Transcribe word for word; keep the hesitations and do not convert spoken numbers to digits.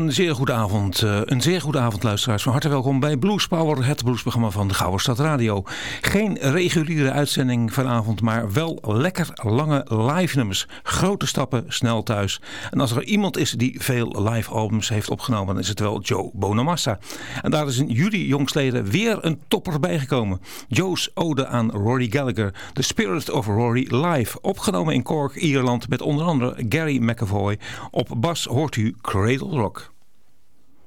Een zeer goede avond, uh, een zeer goede avond luisteraars. Van harte welkom bij Blues Power, het bluesprogramma van de Gouwerstad Radio. Geen reguliere uitzending vanavond, maar wel lekker lange live nummers. Grote stappen, snel thuis. En als er iemand is die veel live albums heeft opgenomen, dan is het wel Joe Bonamassa. En daar is in juli jongstleden weer een topper bijgekomen. Joe's ode aan Rory Gallagher, The Spirit of Rory live. Opgenomen in Cork, Ierland met onder andere Gary McAvoy. Op bas hoort u Cradle Rock.